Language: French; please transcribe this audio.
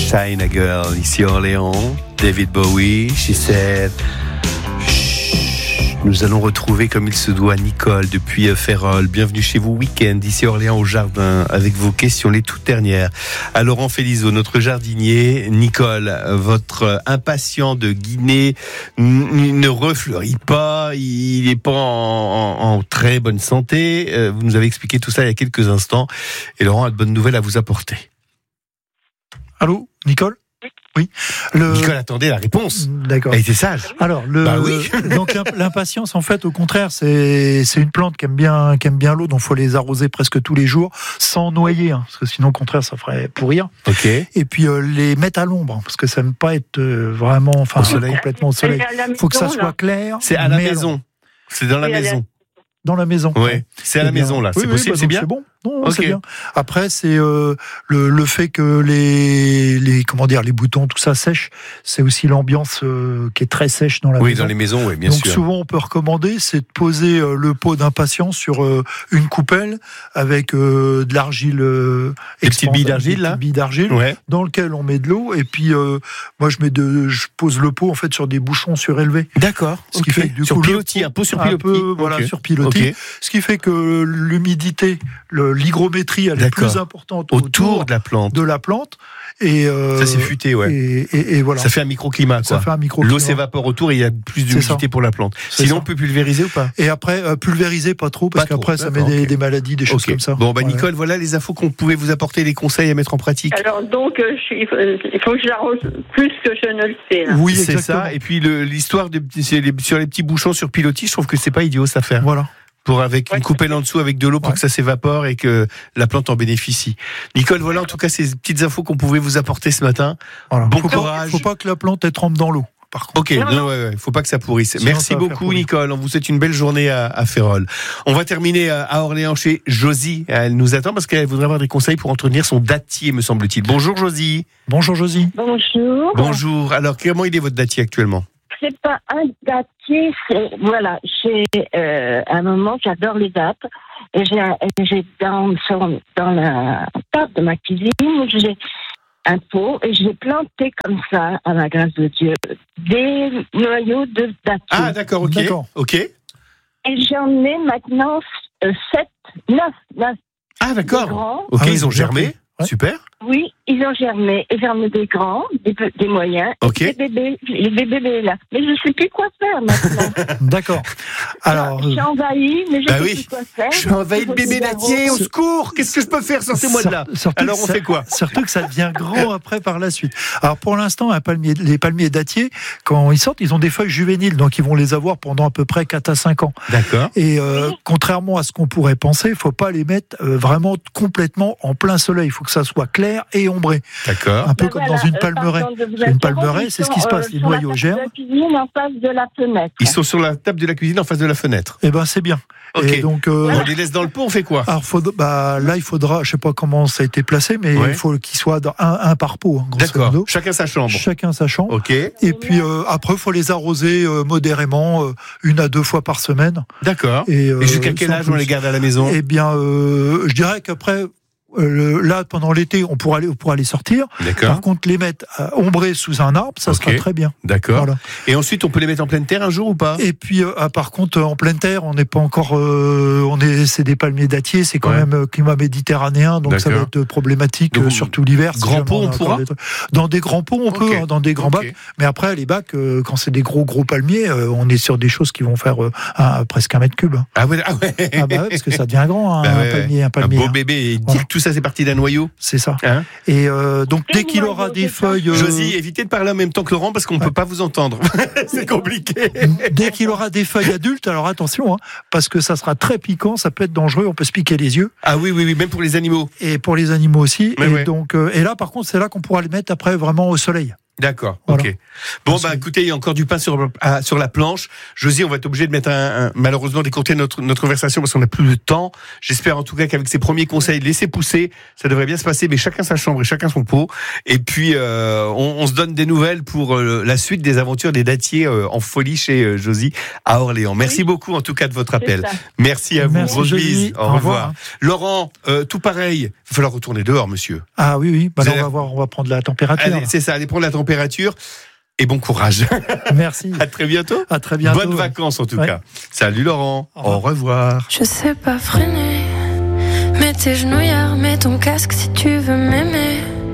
China Girl, ici Orléans, David Bowie, She Said. Nous allons retrouver comme il se doit Nicole depuis Férolles. Bienvenue chez vous, week-end, ici Orléans au jardin, avec vos questions les toutes dernières. À Laurent Félizeau, notre jardinier. Nicole, votre impatient de Guinée ne refleurit pas, il n'est pas en très bonne santé. Vous nous avez expliqué tout ça il y a quelques instants. Et Laurent a de bonnes nouvelles à vous apporter. Allô, Nicole ? Oui. Nicole attendait la réponse. D'accord. Elle était sage. Alors, oui. donc l'impatience, en fait, au contraire, c'est une plante qui aime bien l'eau, donc il faut les arroser presque tous les jours, sans noyer, parce que sinon, au contraire, ça ferait pourrir. Ok. Et puis les mettre à l'ombre, parce que ça n'aime pas être vraiment, au soleil. complètement au soleil. Il faut que ça soit clair. C'est à la maison. C'est dans la maison. Dans la maison. Oui, c'est à la maison là. C'est possible, c'est bien. C'est bon. Non, okay. C'est bien. Après, c'est le fait que les boutons, tout ça sèche. C'est aussi l'ambiance qui est très sèche dans la maison. Oui, dans les maisons, oui, bien sûr. Donc souvent, on peut recommander, c'est de poser le pot d'impatience sur une coupelle avec de l'argile. Des petites billes d'argile là. Billes d'argile, ouais. Dans lequel on met de l'eau. Et puis moi, je pose le pot en fait sur des bouchons surélevés. D'accord. Ce qui fait que, du sur coup, pilotis, un pot sur pilotis. Voilà, sur pilotis. Okay. Ce qui fait que l'humidité, l'hygrométrie, elle est plus importante autour de la plante. Et ça c'est futé, ouais. Et voilà. Ça fait un microclimat, quoi. Ça fait un microclimat. L'eau s'évapore autour et il y a plus d'humidité pour la plante. Sinon, on peut pulvériser ou pas ? Et après, pulvériser pas trop, parce qu'après, ça met des maladies, des choses comme ça. Bon, Nicole, voilà les infos qu'on pouvait vous apporter, les conseils à mettre en pratique. Alors, donc, il faut que je l'arrose plus que je ne le fais, là. Oui, c'est exactement. ça. Et puis, l'histoire sur les petits bouchons sur pilotis, je trouve que c'est pas idiot, ça faire. Voilà. Avec une coupelle en dessous avec de l'eau pour que ça s'évapore et que la plante en bénéficie. Nicole, voilà en tout cas ces petites infos qu'on pouvait vous apporter ce matin. Voilà. Bon courage. Faut pas que la plante elle trempe dans l'eau. Par contre. Ok, faut pas que ça pourrisse. Merci beaucoup Nicole, on vous souhaite une belle journée à Férolles. On va terminer à Orléans chez Josie. Elle nous attend parce qu'elle voudrait avoir des conseils pour entretenir son dattier, me semble-t-il. Bonjour Josie. Bonjour Josie. Bonjour. Bonjour. Alors comment il est votre dattier actuellement ? C'est pas un dattier, j'ai un moment, j'adore les dattes. Et j'ai dans la table de ma cuisine, j'ai un pot et j'ai planté comme ça, à la grâce de Dieu, des noyaux de dattier. Ah d'accord, ok. Et j'en ai maintenant 9. Ah d'accord. Ok, ils ont germé. Ouais. Super. Oui, ils ont germé. Et j'en ai des grands, des moyens, okay. des bébés là. Mais je ne sais plus quoi faire maintenant. D'accord. Alors, je suis envahie, mais je ne sais plus quoi faire. Je suis envahie de bébés dattiers, au secours. Qu'est-ce que je peux faire? Sortez-moi de là. Alors on fait quoi? Surtout que ça devient grand après par la suite. Alors pour l'instant, les palmiers dattiers, quand ils sortent, ils ont des feuilles juvéniles, donc ils vont les avoir pendant à peu près 4 à 5 ans. D'accord. Et contrairement à ce qu'on pourrait penser, il ne faut pas les mettre vraiment complètement en plein soleil. Il faut que ça soit clair et ombré. D'accord. Un peu comme dans une palmeraie. Une palmeraie, c'est ce qui se passe. Les noyaux germent. En face de la fenêtre. Ils sont sur la table de la cuisine en face de la fenêtre. Eh ben c'est bien. Okay. Et donc, on les laisse dans le pot, on fait quoi? Alors, là, il faudra, je sais pas comment ça a été placé, mais il faut qu'il soit un par pot. D'accord. Modo. Chacun sa chambre. Chacun sa chambre. Ok. Et puis après, il faut les arroser modérément, 1 à 2 fois par semaine. D'accord. Et jusqu'à quel âge on les garde à la maison? Eh bien, je dirais qu'après. Là, pendant l'été, on pourra les sortir. D'accord. Par contre, les mettre ombrés sous un arbre, ça sera très bien. D'accord. Voilà. Et ensuite, on peut les mettre en pleine terre un jour ou pas? Et puis, par contre, en pleine terre, on n'est pas encore. C'est des palmiers dattiers, c'est quand même climat méditerranéen, donc ça va être problématique, donc, surtout l'hiver. Grands pots, on pourra. Dans des grands pots, on peut, dans des grands bacs. Mais après, les bacs, quand c'est des gros palmiers, on est sur des choses qui vont faire presque 1 mètre cube. Ah ouais. Parce que ça devient grand, un palmier. Un beau bébé. Et dire que tout ça, c'est parti d'un noyau. C'est ça. Et donc, dès qu'il aura des feuilles... Josie, évitez de parler en même temps que Laurent, parce qu'on ne peut pas vous entendre. C'est compliqué. Dès qu'il aura des feuilles adultes, alors attention, parce que ça sera très piquant, ça peut être dangereux, on peut se piquer les yeux. Ah oui, même pour les animaux. Et pour les animaux aussi. Donc, et là, par contre, c'est là qu'on pourra les mettre après vraiment au soleil. D'accord, Voilà. ok. Bon, écoutez, il y a encore du pain sur la planche. Josie, on va être obligé de mettre malheureusement d'écourter notre conversation parce qu'on n'a plus de temps. J'espère en tout cas qu'avec ces premiers conseils, laissez pousser, ça devrait bien se passer, mais chacun sa chambre et chacun son pot. Et puis, on se donne des nouvelles pour la suite des aventures des dattiers en folie chez Josie à Orléans. Merci beaucoup en tout cas de votre appel. Merci à vous. Merci, Grosse Josie. bise. Au revoir. Laurent, tout pareil. Il va falloir retourner dehors, monsieur. Ah oui. Là, on va prendre la température. Allez, c'est ça, allez prendre la température et bon courage. Merci. À très bientôt. À très bientôt. Bonnes vacances en tout cas. Salut Laurent. Au revoir. Je sais pas freiner. Mets tes genouillères, mets ton casque si tu veux m'aimer.